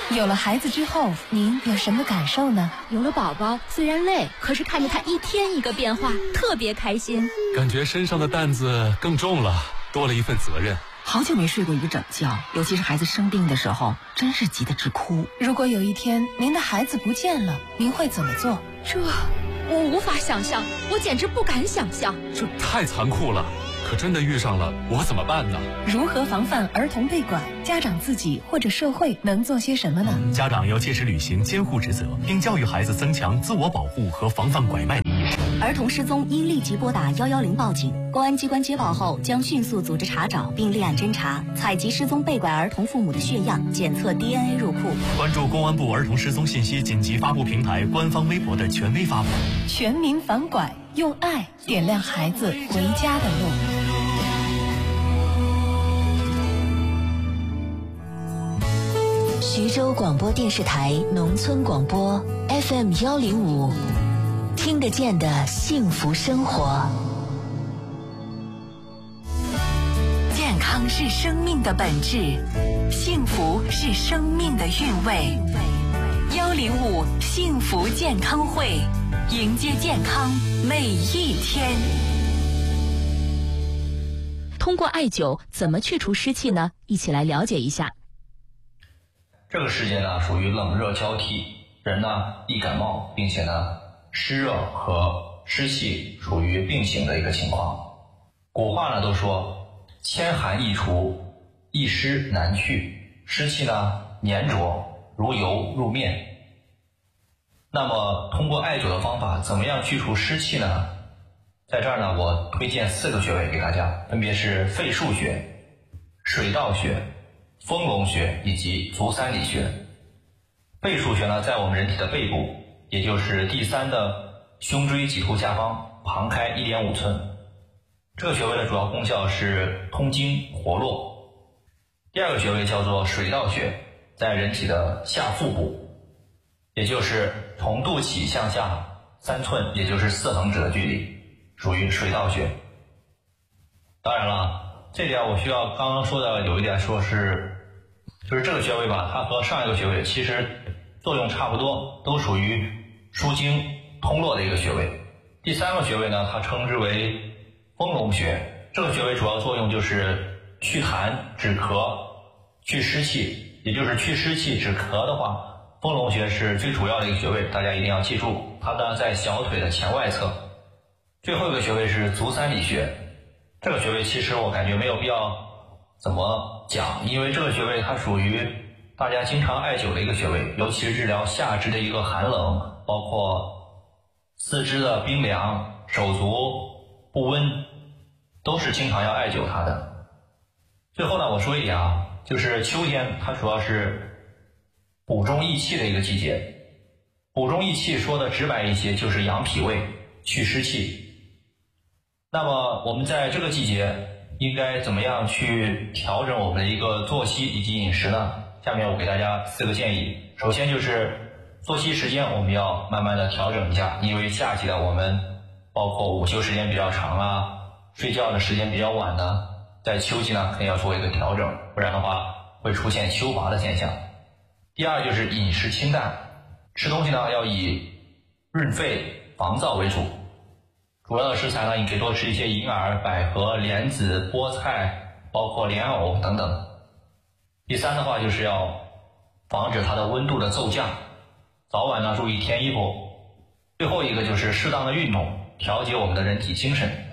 有了孩子之后，您有什么感受呢？ 有了宝宝，虽然累，可是看着他一天一个变化，特别开心。 感觉身上的担子更重了，多了一份责任。 好久没睡过一个整觉，尤其是孩子生病的时候，真是急得直哭。 如果有一天您的孩子不见了，您会怎么做？ 我无法想象，我简直不敢想象。 这太残酷了，可真的遇上了，我怎么办呢？ 如何防范儿童被拐？家长自己或者社会能做些什么呢？ 家长要切实履行监护职责，并教育孩子增强自我保护和防范拐卖的意识。 儿童失踪应立即拨打110报警，公安机关接报后将迅速组织查找并立案侦查，采集失踪被拐儿童父母的血样，检测 DNA 入库。 关注公安部儿童失踪信息紧急发布平台官方微博的权威发布。 全民反拐，用爱点亮孩子回家的路。 徐州广播电视台农村广播 FM105，听得见的幸福生活。 健康是生命的本质，幸福是生命的韵味。105幸福健康会，迎接健康每一天。 通过艾灸怎么去除湿气呢？一起来了解一下。 这个时间呢属于冷热交替，人呢易感冒，并且呢湿热和湿气属于并行的一个情况。古话呢都说千寒易除，一湿难去，湿气呢粘着如油入面。那么通过艾灸的方法怎么样去除湿气呢？在这儿呢我推荐4个穴位给大家，分别是肺腧穴、水道穴、丰隆穴以及足三里穴。肺腧穴呢在我们人体的背部，也就是第3的胸椎棘突下方旁开 1.5 寸。这个穴位的主要功效是通经活络。第2个穴位叫做水道穴，在人体的下腹部，也就是从肚脐向下3寸，也就是4横指的距离，属于水道穴。当然了，这点我需要刚刚说的有一点说就是这个穴位吧，它和上一个穴位其实作用差不多，都属于舒经通络的一个穴位。第3个穴位呢，它称之为丰隆穴，这个穴位主要作用就是祛痰止咳去湿气，也就是去湿气止咳的话，丰隆穴是最主要的一个穴位，大家一定要记住，它呢在小腿的前外侧。最后一个穴位是足三里穴，这个穴位其实我感觉没有必要怎么讲，因为这个穴位它属于大家经常艾灸的一个穴位，尤其是治疗下肢的一个寒冷，包括四肢的冰凉、手足不温，都是经常要艾灸它的。最后呢我说一点啊，就是秋天它主要是补中益气的一个季节，补中益气说的直白一些就是养脾胃去湿气。那么我们在这个季节应该怎么样去调整我们的一个作息以及饮食呢？下面我给大家4个建议。首先就是作息时间我们要慢慢的调整一下，因为夏季的我们包括午休时间比较长啊，睡觉的时间比较晚呢，在秋季呢肯定要做一个调整，不然的话会出现休乏的现象。第2就是饮食清淡，吃东西呢要以润肺防燥为主，主要的食材呢你可以多吃一些银耳、百合、莲子、菠菜，包括莲藕等等。第3的话就是要防止它的温度的骤降，早晚呢注意添衣服。最后一个就是适当的运动，调节我们的人体精神。